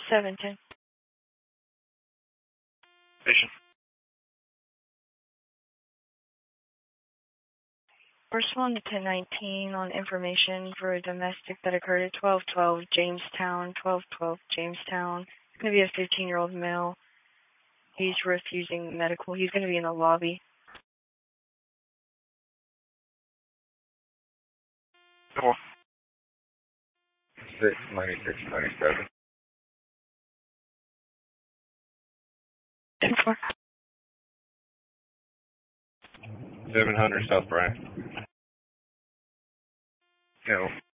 710. Station. Respond to 1019 on information for a domestic that occurred at 1212 Jamestown, 1212 Jamestown. It's going to be a 15-year-old male. He's refusing medical. He's going to be in the lobby. Cool. 69697. 10-4. 700 South Bryant. No.